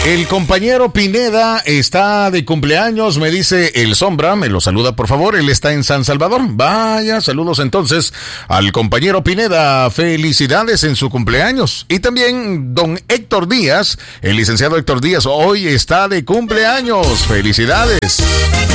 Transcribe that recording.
El compañero Pineda está de cumpleaños, me dice el Sombra, me lo saluda por favor, él está en San Salvador. Vaya, saludos entonces al compañero Pineda, felicidades en su cumpleaños. Y también don Héctor Díaz, el licenciado Héctor Díaz, hoy está de cumpleaños, felicidades.